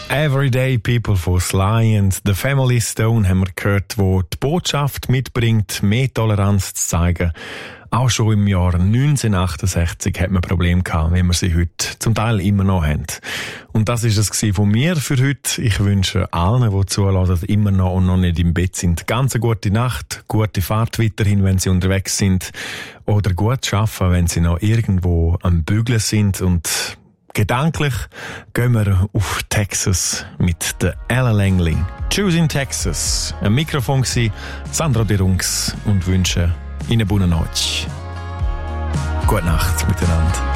Everyday People von Sly and The Family Stone haben wir gehört, wo die Botschaft mitbringt, mehr Toleranz zu zeigen. Auch schon im Jahr 1968 hat man Probleme gehabt, wie wir sie heute zum Teil immer noch haben. Und das ist es von mir für heute. Ich wünsche allen, die zuhören, immer noch und noch nicht im Bett sind, ganz eine gute Nacht, gute Fahrt weiterhin, wenn sie unterwegs sind, oder gut arbeiten, wenn sie noch irgendwo am Bügeln sind. Und gedanklich gehen wir auf Texas mit der Ella Langley. Tschüss in Texas. Am Mikrofon war Sandro De Rungs und wünsche Ihnen gute Nacht. Gute Nacht miteinander.